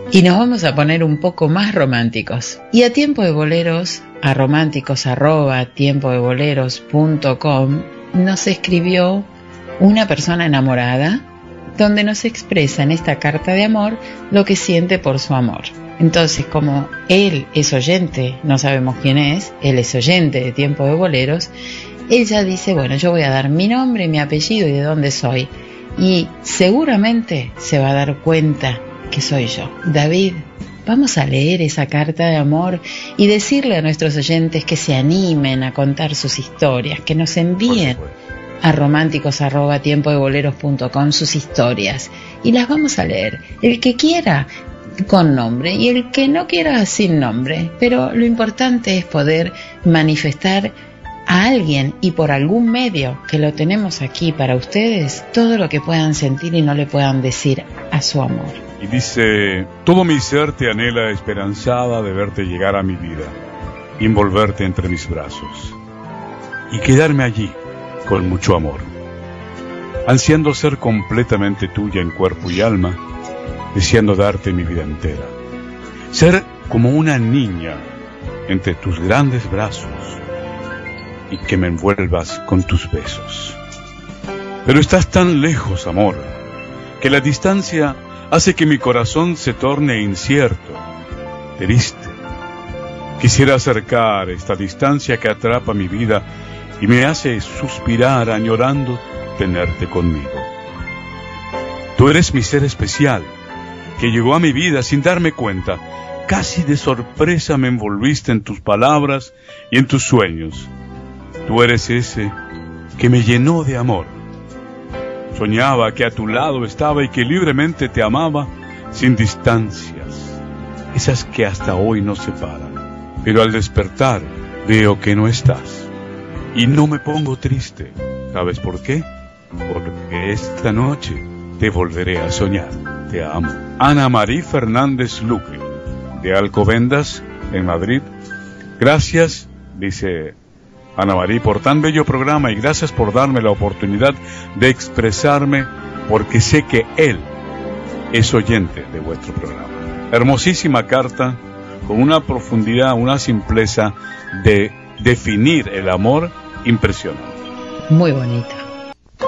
Y nos vamos a poner un poco más románticos. Y a Tiempo de Boleros, a románticos@tiempodeboleros.com, nos escribió una persona enamorada, donde nos expresa en esta carta de amor lo que siente por su amor. Entonces, como él es oyente, no sabemos quién es, él es oyente de Tiempo de Boleros, ella dice, bueno, yo voy a dar mi nombre, mi apellido y de dónde soy. Y seguramente se va a dar cuenta que soy yo. David, vamos a leer esa carta de amor y decirle a nuestros oyentes que se animen a contar sus historias, que nos envíen a románticos@tiempodeboleros.com sus historias y las vamos a leer. El que quiera con nombre y el que no quiera sin nombre, pero lo importante es poder manifestar a alguien y por algún medio que lo tenemos aquí para ustedes todo lo que puedan sentir y no le puedan decir a su amor. Y dice, todo mi ser te anhela esperanzada de verte llegar a mi vida, envolverte entre mis brazos y quedarme allí con mucho amor, ansiando ser completamente tuya en cuerpo y alma, deseando darte mi vida entera, ser como una niña entre tus grandes brazos y que me envuelvas con tus besos. Pero estás tan lejos, amor, que la distancia hace que mi corazón se torne incierto, triste. Quisiera acercar esta distancia que atrapa mi vida y me hace suspirar añorando tenerte conmigo. Tú eres mi ser especial, que llegó a mi vida sin darme cuenta. Casi de sorpresa me envolviste en tus palabras y en tus sueños. Tú eres ese que me llenó de amor. Soñaba que a tu lado estaba y que libremente te amaba sin distancias, esas que hasta hoy nos separan. Pero al despertar veo que no estás y no me pongo triste. ¿Sabes por qué? Porque esta noche te volveré a soñar. Te amo. Ana María Fernández Luque, de Alcobendas, en Madrid. Gracias, dice Ana María, por tan bello programa y gracias por darme la oportunidad de expresarme, porque sé que él es oyente de vuestro programa. Hermosísima carta, con una profundidad, una simpleza de definir el amor impresionante. Muy bonito.